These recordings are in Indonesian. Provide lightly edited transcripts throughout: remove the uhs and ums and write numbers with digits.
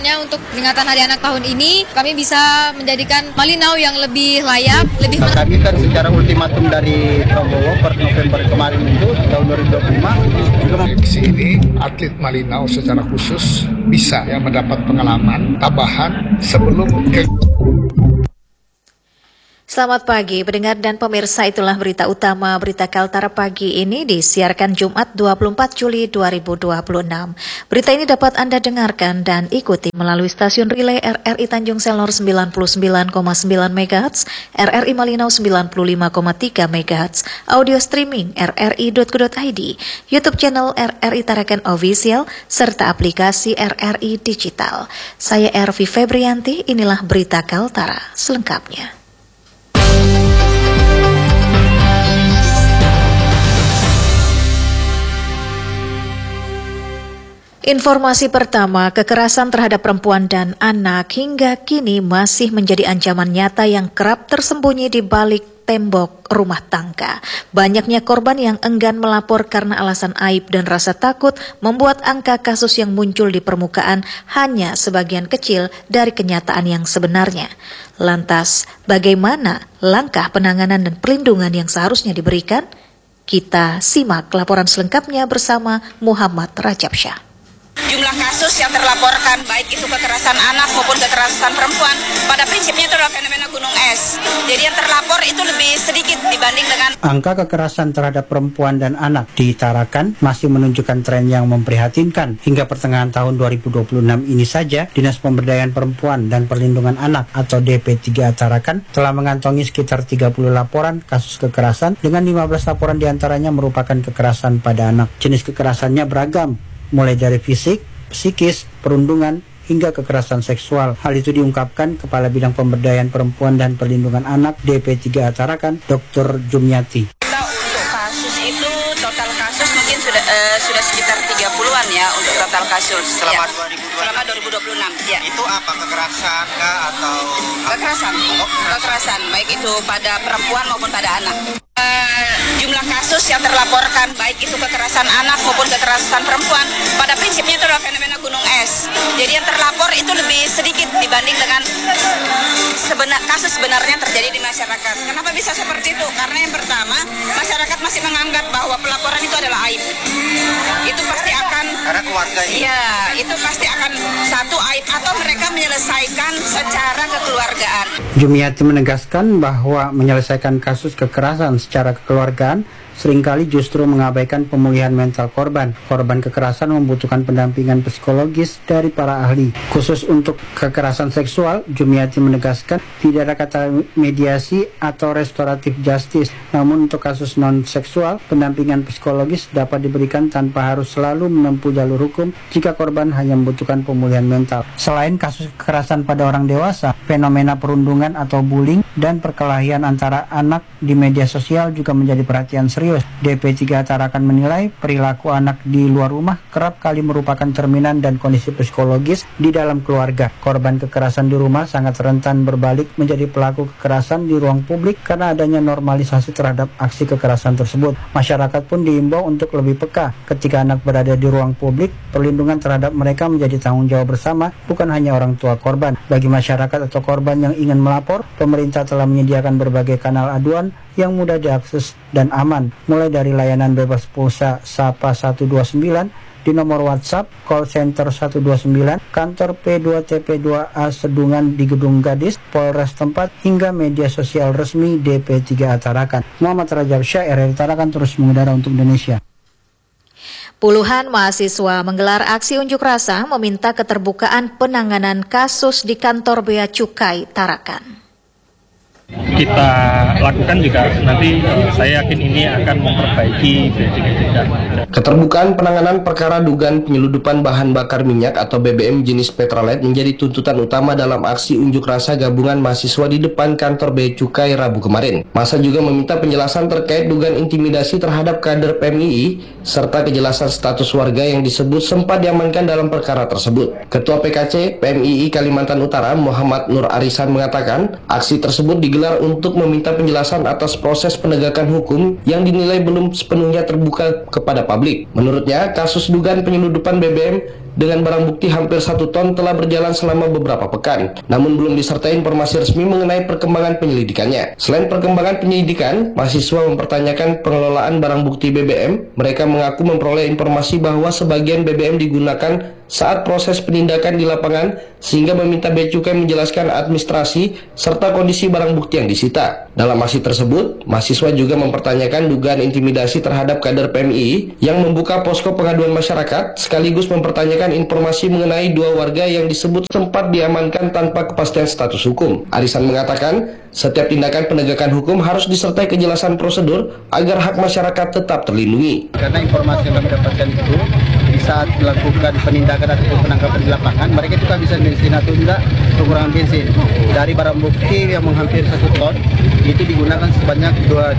harapannya untuk peringatan Hari Anak tahun ini kami bisa menjadikan Malinau yang lebih layak, lebih kami kan secara ultimatum dari Prabowo per November kemarin itu tahun 2025 di sini atlet Malinau secara khusus bisa mendapat pengalaman tambahan sebelum ke. Selamat pagi, pendengar dan pemirsa, itulah berita utama Berita Kaltara pagi ini disiarkan Jumat 24 Juli 2026. Berita ini dapat Anda dengarkan dan ikuti melalui stasiun relay RRI Tanjung Selor 99,9 MHz, RRI Malinau 95,3 MHz, audio streaming rri.co.id, YouTube channel RRI Tarakan Official, serta aplikasi RRI Digital. Saya Ervi Febrianti, inilah Berita Kaltara selengkapnya. Informasi pertama, kekerasan terhadap perempuan dan anak hingga kini masih menjadi ancaman nyata yang kerap tersembunyi di balik tembok rumah tangga. Banyaknya korban yang enggan melapor karena alasan aib dan rasa takut membuat angka kasus yang muncul di permukaan hanya sebagian kecil dari kenyataan yang sebenarnya. Lantas, bagaimana langkah penanganan dan perlindungan yang seharusnya diberikan? Kita simak laporan selengkapnya bersama Muhammad Rajab Syah. Jumlah kasus yang terlaporkan, baik itu kekerasan anak maupun kekerasan perempuan, pada prinsipnya itu adalah fenomena gunung es. Jadi yang terlapor itu lebih sedikit dibanding dengan angka kekerasan terhadap perempuan dan anak di Tarakan masih menunjukkan tren yang memprihatinkan. Hingga pertengahan tahun 2026 ini saja, Dinas Pemberdayaan Perempuan dan Perlindungan Anak atau DP3 Tarakan telah mengantongi sekitar 30 laporan kasus kekerasan dengan 15 laporan diantaranya merupakan kekerasan pada anak. Jenis kekerasannya beragam, mulai dari fisik, psikis, perundungan, hingga kekerasan seksual. Hal itu diungkapkan Kepala Bidang Pemberdayaan Perempuan dan Perlindungan Anak DP3 Tarakan, Dr. Jumiati. kita untuk kasus itu, total kasus mungkin sudah sekitar 30-an ya untuk total kasus. Selama Selama 2026. Ya. Itu apa, kekerasan kah atau Kekerasan, kekerasan baik itu pada perempuan maupun pada anak. Jumlah kasus yang terlaporkan, baik itu kekerasan anak maupun kekerasan perempuan, pada prinsipnya itu adalah fenomena gunung es. Jadi yang terlapor itu lebih sedikit dibanding dengan kasus sebenarnya terjadi di masyarakat. Kenapa bisa seperti itu? Karena yang pertama, masyarakat masih menganggap bahwa pelaporan itu adalah aib. Itu pasti akan, karena keluarga ini? Ya, itu pasti akan satu aib atau mereka menyelesaikan secara kekeluargaan. Jumiati menegaskan bahwa menyelesaikan kasus kekerasan secara kekeluargaan seringkali justru mengabaikan pemulihan mental korban. Korban kekerasan membutuhkan pendampingan psikologis dari para ahli. Khusus untuk kekerasan seksual, Jumiati menegaskan tidak ada kata mediasi atau restoratif justice. Namun untuk kasus non-seksual, pendampingan psikologis dapat diberikan tanpa harus selalu menempuh jalur hukum jika korban hanya membutuhkan pemulihan mental. Selain kasus kekerasan pada orang dewasa, fenomena perundungan atau bullying dan perkelahian antara anak di media sosial juga menjadi perhatian serius. DP3 Tarakan menilai perilaku anak di luar rumah kerap kali merupakan cerminan dan kondisi psikologis di dalam keluarga. Korban kekerasan di rumah sangat rentan berbalik menjadi pelaku kekerasan di ruang publik karena adanya normalisasi terhadap aksi kekerasan tersebut. Masyarakat pun diimbau untuk lebih peka ketika anak berada di ruang publik. Perlindungan terhadap mereka menjadi tanggung jawab bersama, bukan hanya orang tua korban. Bagi masyarakat atau korban yang ingin melapor, pemerintah telah menyediakan berbagai kanal aduan yang mudah diakses dan aman, mulai dari layanan bebas pulsa Sapa 129 di nomor WhatsApp, call center 129, kantor P2TP2A Sedungan di Gedung Gadis, Polres tempat, hingga media sosial resmi DP3 Tarakan. Muhammad Rajab Syah, RRI Tarakan, terus mengudara untuk Indonesia. Puluhan mahasiswa menggelar aksi unjuk rasa meminta keterbukaan penanganan kasus di kantor Bea Cukai Tarakan. Kita lakukan juga nanti saya yakin ini akan memperbaiki keterbukaan penanganan perkara dugaan penyeludupan bahan bakar minyak atau BBM jenis Petrolet menjadi tuntutan utama dalam aksi unjuk rasa gabungan mahasiswa di depan kantor Bea Cukai Rabu kemarin. Massa juga meminta penjelasan terkait dugaan intimidasi terhadap kader PMII serta kejelasan status warga yang disebut sempat diamankan dalam perkara tersebut. Ketua PKC PMII Kalimantan Utara Muhammad Nur Arisan mengatakan aksi tersebut digelar untuk meminta penjelasan atas proses penegakan hukum yang dinilai belum sepenuhnya terbuka kepada publik. Menurutnya, kasus dugaan penyeludupan BBM dengan barang bukti hampir 1 ton telah berjalan selama beberapa pekan, namun belum disertai informasi resmi mengenai perkembangan penyelidikannya. Selain perkembangan penyelidikan, mahasiswa mempertanyakan pengelolaan barang bukti BBM. Mereka mengaku memperoleh informasi bahwa sebagian BBM digunakan saat proses penindakan di lapangan, sehingga meminta Bea Cukai menjelaskan administrasi serta kondisi barang bukti yang disita. Dalam aksi tersebut, mahasiswa juga mempertanyakan dugaan intimidasi terhadap kader PMI yang membuka posko pengaduan masyarakat, sekaligus mempertanyakan informasi mengenai 2 warga yang disebut sempat diamankan tanpa kepastian status hukum. Arisan mengatakan, setiap tindakan penegakan hukum harus disertai kejelasan prosedur agar hak masyarakat tetap terlindungi. Karena informasi yang kami dapatkan itu, di saat melakukan penindakan atau penangkapan di lapangan, mereka juga bisa menilai tunda kekurangan bensin. Dari barang bukti yang menghampiri 1 ton, itu digunakan sebanyak 2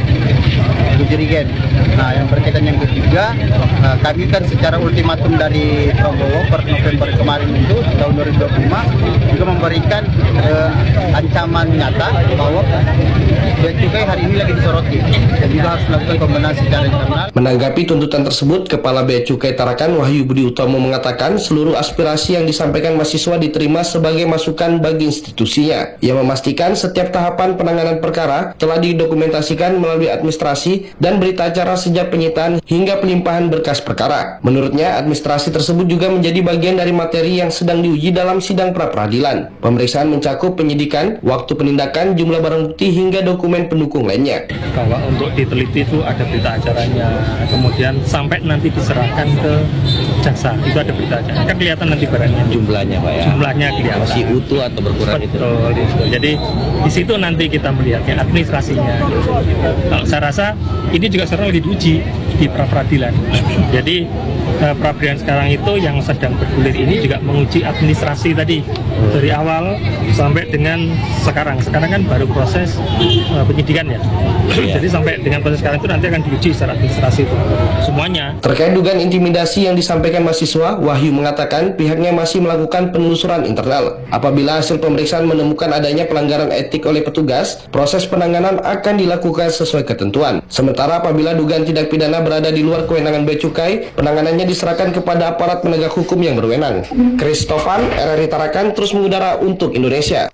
jerigen. Nah, yang berkaitan yang ketiga, kami kan secara ultimatum dari Prabowo per November kemarin itu, tahun 2025, juga memberikan ancaman nyata bahwa Bea Cukai hari ini lagi disoroti dan juga harus melakukan pembenahan secara internal. Menanggapi tuntutan tersebut, Kepala Bea Cukai Tarakan Wahyu Budi Utomo mengatakan seluruh aspirasi yang disampaikan mahasiswa diterima sebagai masukan bagi institusinya. Ia memastikan setiap tahapan penanganan perkara telah didokumentasikan melalui administrasi dan berita acara sejak penyitaan hingga pelimpahan berkas perkara. Menurutnya, administrasi tersebut juga menjadi bagian dari materi yang sedang diuji dalam sidang pra-peradilan. Pemeriksaan mencakup penyidikan, waktu penindakan, jumlah barang bukti hingga dokumen pendukung lainnya. Bahwa untuk diteliti itu ada berita acaranya, kemudian sampai nanti diserahkan ke jaksa itu ada berita acara. Kan kelihatan nanti barangnya. Jumlahnya Pak ya? Jumlahnya kelihatan. Masih utuh atau berkurang itu? Betul, itu. Jadi di situ nanti kita melihatnya administrasinya. Kalau saya rasa ini juga sekarang lagi diuji di pra-peradilan. Jadi pra-peradilan sekarang itu yang sedang bergulir ini juga menguji administrasi tadi dari awal sampai dengan sekarang. Sekarang kan baru proses penyidikan ya. Jadi sampai dengan proses sekarang itu nanti akan diuji secara administrasi itu semuanya. Terkait dugaan intimidasi yang disampaikan mahasiswa, Wahyu mengatakan pihaknya masih melakukan penelusuran internal. Apabila hasil pemeriksaan menemukan adanya pelanggaran etik oleh petugas, proses penanganan akan dilakukan sesuai ketentuan. Sementara apabila dugaan tindak pidana berada di luar kewenangan Bea Cukai, penanganannya diserahkan kepada aparat penegak hukum yang berwenang. Christofan, RRI Tarakan terus mengudara untuk Indonesia.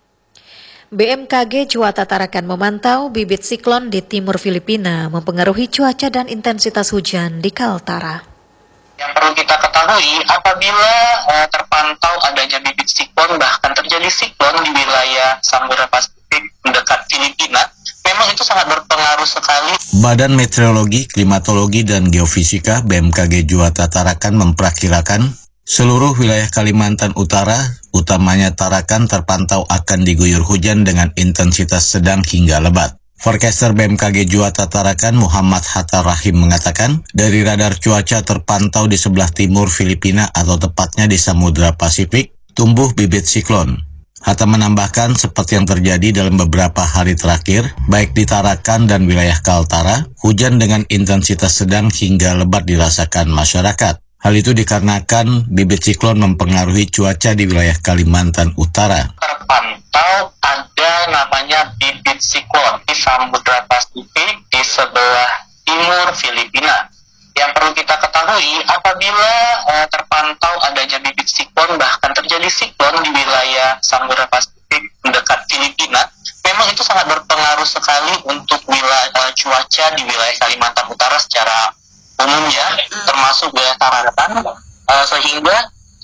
BMKG Juwata Tarakan memantau bibit siklon di timur Filipina mempengaruhi cuaca dan intensitas hujan di Kaltara. Yang perlu kita ketahui, apabila terpantau adanya bibit siklon, bahkan terjadi siklon di wilayah Samudra Pasifik mendekat Filipina, memang itu sangat berpengaruh sekali. Badan Meteorologi, Klimatologi, dan Geofisika BMKG Juwata Tarakan memperkirakan seluruh wilayah Kalimantan Utara, utamanya Tarakan, terpantau akan diguyur hujan dengan intensitas sedang hingga lebat. Forecaster BMKG Juwata Tarakan Muhammad Hatta Rahim mengatakan, dari radar cuaca terpantau di sebelah timur Filipina atau tepatnya di Samudra Pasifik, tumbuh bibit siklon. Hatta menambahkan, seperti yang terjadi dalam beberapa hari terakhir, baik di Tarakan dan wilayah Kaltara, hujan dengan intensitas sedang hingga lebat dirasakan masyarakat. Hal itu dikarenakan bibit siklon mempengaruhi cuaca di wilayah Kalimantan Utara. Terpantau ada namanya bibit siklon di Samudra Pasifik di sebelah timur Filipina. Yang perlu kita ketahui, apabila terpantau adanya bibit siklon, bahkan terjadi siklon di wilayah Samudra Pasifik mendekat Filipina, memang itu sangat berpengaruh sekali untuk wilayah cuaca di wilayah Kalimantan Utara secara umumnya, termasuk wilayah Tarakan, sehingga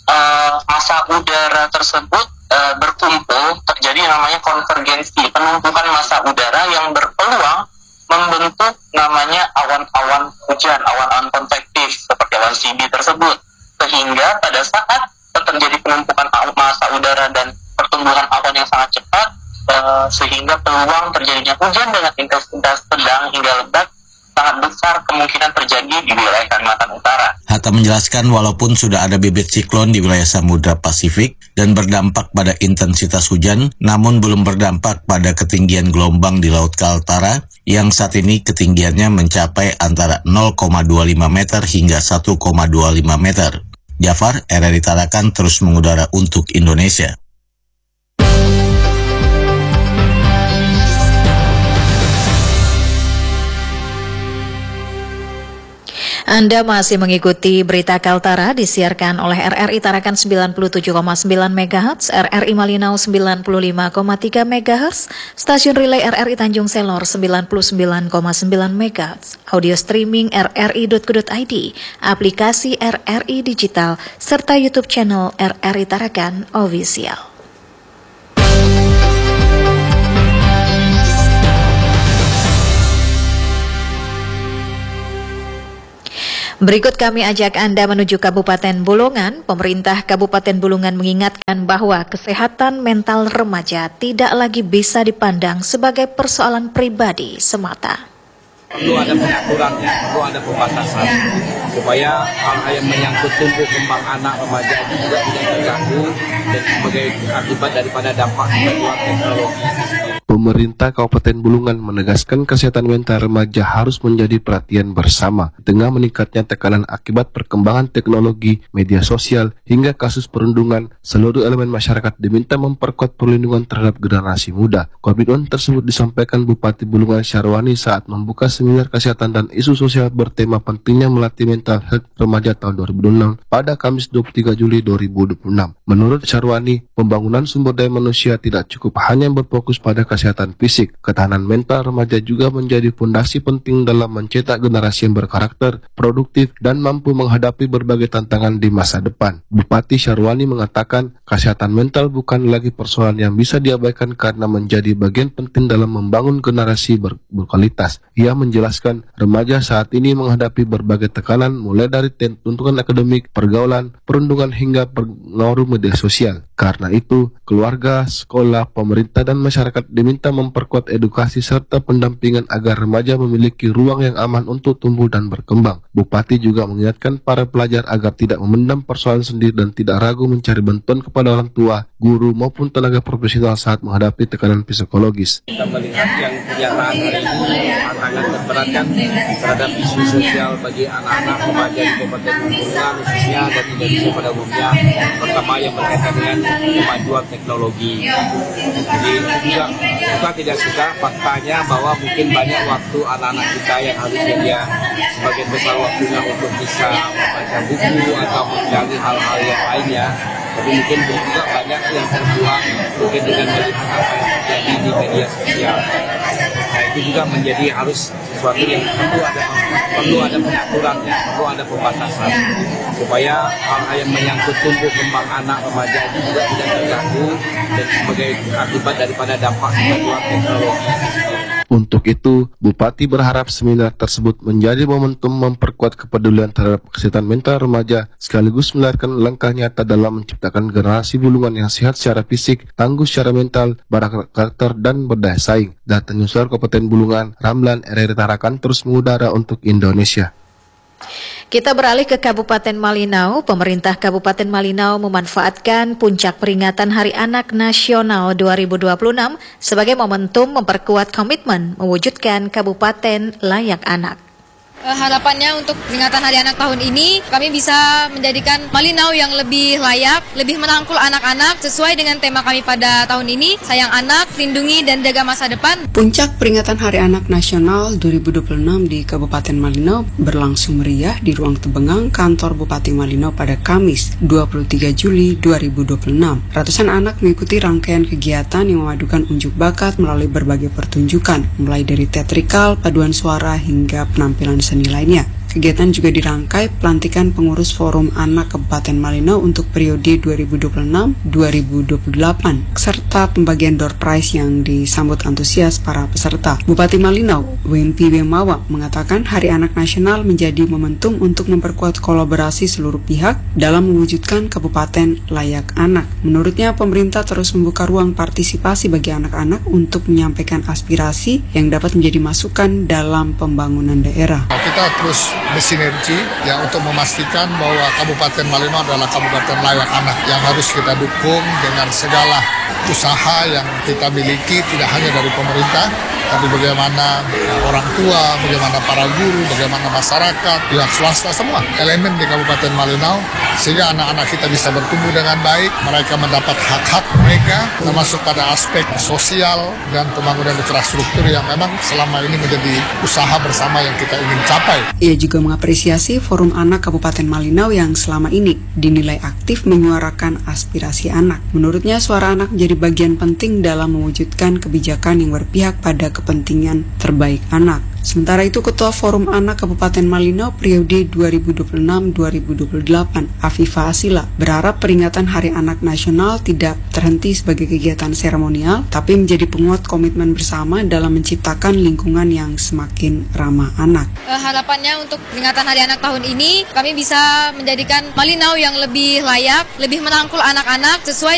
massa udara tersebut berkumpul, terjadi namanya konvergensi, penumpukan massa udara yang berpeluang membentuk namanya awan-awan hujan, awan-awan konvektif seperti awan CB tersebut, sehingga pada saat terjadi penumpukan massa udara dan pertumbuhan awan yang sangat cepat, sehingga peluang terjadinya hujan dengan intensitas sedang hingga lebat sangat besar kemungkinan terjadi di wilayah Kalimantan Utara. Hatta menjelaskan walaupun sudah ada bibit siklon di wilayah Samudra Pasifik dan berdampak pada intensitas hujan, namun belum berdampak pada ketinggian gelombang di Laut Kaltara yang saat ini ketinggiannya mencapai antara 0,25 meter hingga 1,25 meter. Jafar, RRI Tarakan terus mengudara untuk Indonesia. Anda masih mengikuti berita Kaltara disiarkan oleh RRI Tarakan 97,9 MHz, RRI Malinau 95,3 MHz, stasiun relay RRI Tanjung Selor 99,9 MHz, audio streaming rri.co.id, aplikasi RRI Digital, serta YouTube channel RRI Tarakan Official. Berikut kami ajak Anda menuju Kabupaten Bulungan. Pemerintah Kabupaten Bulungan mengingatkan bahwa kesehatan mental remaja tidak lagi bisa dipandang sebagai persoalan pribadi semata. Perlu ada pengaturannya, perlu ada pembatasan supaya hal-hal yang menyangkut tumbuh kembang anak remaja itu juga tidak terganggu dan sebagai akibat daripada dampak kemajuan teknologi. Pemerintah Kabupaten Bulungan menegaskan kesehatan mental remaja harus menjadi perhatian bersama dengan meningkatnya tekanan akibat perkembangan teknologi, media sosial, hingga kasus perundungan. Seluruh elemen masyarakat diminta memperkuat perlindungan terhadap generasi muda. Komitmen tersebut disampaikan Bupati Bulungan Syarwani saat membuka seminar kesehatan dan isu sosial bertema pentingnya melatih mental health remaja tahun 2006 pada Kamis 23 Juli 2026. Menurut Syarwani, pembangunan sumber daya manusia tidak cukup hanya berfokus pada kesehatan fisik. Ketahanan mental remaja juga menjadi fondasi penting dalam mencetak generasi yang berkarakter, produktif, dan mampu menghadapi berbagai tantangan di masa depan. Bupati Syarwani mengatakan, kesehatan mental bukan lagi persoalan yang bisa diabaikan karena menjadi bagian penting dalam membangun generasi berkualitas. Ia menjelaskan, remaja saat ini menghadapi berbagai tekanan mulai dari tuntutan akademik, pergaulan, perundungan hingga pengaruh media sosial. Karena itu, keluarga, sekolah, pemerintah, dan masyarakat diminta memperkuat edukasi serta pendampingan agar remaja memiliki ruang yang aman untuk tumbuh dan berkembang. Bupati juga mengingatkan para pelajar agar tidak memendam persoalan sendiri dan tidak ragu mencari bantuan kepada orang tua, guru, maupun tenaga profesional saat menghadapi tekanan psikologis. Kita melihat yang kenyataan hari ini, tantangan terberat kan terhadap isu sosial bagi anak-anak remaja di Kabupaten Bulungan khususnya dan Indonesia pada umumnya. Pertama yang berkaitan dengan kemajuan teknologi. Jadi juga kita tidak suka faktanya bahwa mungkin banyak waktu anak-anak kita yang harusnya dia sebagian besar waktunya untuk bisa membaca buku atau mencari hal-hal yang lainnya. Tapi mungkin juga banyak yang terbuang mungkin dengan melihat apa yang terjadi di media sosial. Nah itu juga menjadi harus sesuatu yang perlu ada pengaturannya, perlu ada pembatasan supaya hal-hal yang menyangkut tumbuh kembang anak remaja itu juga tidak terganggu dan sebagai akibat daripada dampak kemajuan teknologi. Untuk itu, Bupati berharap seminar tersebut menjadi momentum memperkuat kepedulian terhadap kesehatan mental remaja, sekaligus melahirkan langkah nyata dalam menciptakan generasi Bulungan yang sehat secara fisik, tangguh secara mental, berkarakter, dan berdaya saing. Data Newsroom Kabupaten Bulungan, Ramlan, RRI Tarakan terus mengudara untuk Indonesia. Kita beralih ke Kabupaten Malinau. Pemerintah Kabupaten Malinau memanfaatkan puncak peringatan Hari Anak Nasional 2026 sebagai momentum memperkuat komitmen mewujudkan Kabupaten Layak Anak. Harapannya untuk peringatan Hari Anak tahun ini, kami bisa menjadikan Malinau yang lebih layak, lebih merangkul anak-anak sesuai dengan tema kami pada tahun ini, sayang anak, lindungi dan jaga masa depan. Puncak peringatan Hari Anak Nasional 2026 di Kabupaten Malinau berlangsung meriah di Ruang Tebengang Kantor Bupati Malinau pada Kamis 23 Juli 2026. Ratusan anak mengikuti rangkaian kegiatan yang memadukan unjuk bakat melalui berbagai pertunjukan, mulai dari teatrikal, paduan suara, hingga penampilan seni lainnya. Kegiatan juga dirangkai pelantikan pengurus Forum Anak Kabupaten Malinau untuk periode 2026-2028 serta pembagian door prize yang disambut antusias para peserta. Bupati Malinau, Wempi Wemawa, mengatakan Hari Anak Nasional menjadi momentum untuk memperkuat kolaborasi seluruh pihak dalam mewujudkan Kabupaten Layak Anak. Menurutnya, pemerintah terus membuka ruang partisipasi bagi anak-anak untuk menyampaikan aspirasi yang dapat menjadi masukan dalam pembangunan daerah. Kita terus bersinergi ya untuk memastikan bahwa Kabupaten Malinau adalah Kabupaten Layak Anak yang harus kita dukung dengan segala usaha yang kita miliki, tidak hanya dari pemerintah tapi bagaimana orang tua, bagaimana para guru, bagaimana masyarakat, pihak swasta, semua elemen di Kabupaten Malinau, sehingga anak-anak kita bisa bertumbuh dengan baik, mereka mendapat hak-hak mereka, termasuk pada aspek sosial dan pembangunan infrastruktur yang memang selama ini menjadi usaha bersama yang kita ingin capai. Ia juga mengapresiasi Forum Anak Kabupaten Malinau yang selama ini dinilai aktif menyuarakan aspirasi anak. Menurutnya, suara anak menjadi bagian penting dalam mewujudkan kebijakan yang berpihak pada kepentingan terbaik anak. Sementara itu, Ketua Forum Anak Kabupaten Malinau periode 2026-2028, Afifah Asila, berharap peringatan Hari Anak Nasional tidak terhenti sebagai kegiatan seremonial, tapi menjadi penguat komitmen bersama dalam menciptakan lingkungan yang semakin ramah anak. Harapannya untuk peringatan Hari Anak tahun ini, kami bisa menjadikan Malinau yang lebih layak, lebih merangkul anak-anak sesuai